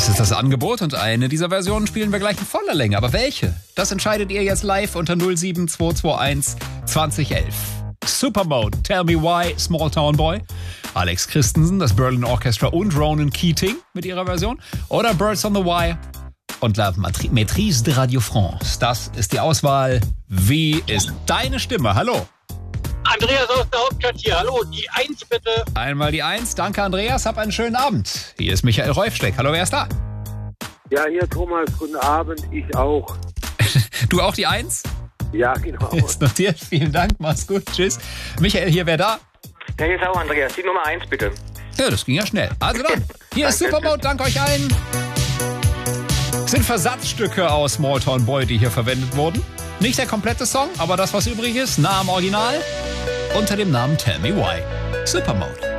Das ist das Angebot und eine dieser Versionen spielen wir gleich in voller Länge. Aber welche? Das entscheidet ihr jetzt live unter 07221 2011. Supermode, Tell Me Why, Small Town Boy. Alex Christensen, das Berlin Orchestra und Ronan Keating mit ihrer Version. Oder Birds on the Wire und La Maîtrise de Radio France. Das ist die Auswahl. Wie ist deine Stimme? Hallo. Andreas aus der Hauptstadt hier. Hallo, die 1 bitte. Einmal die 1. Danke, Andreas. Hab einen schönen Abend. Hier ist Michael Reufsteck. Hallo, wer ist da? Ja, hier Thomas. Guten Abend. Ich auch. Du auch die 1? Ja, genau. Ist notiert. Vielen Dank. Mach's gut. Tschüss. Michael, hier, wer da? Ja, hier ist auch Andreas. Die Nummer 1 bitte. Ja, das ging ja schnell. Also dann, hier ist Supermode. Danke euch allen. Es sind Versatzstücke aus Small Town Boy, die hier verwendet wurden. Nicht der komplette Song, aber das, was übrig ist, nah am Original, unter dem Namen Tell Me Why. Supermode.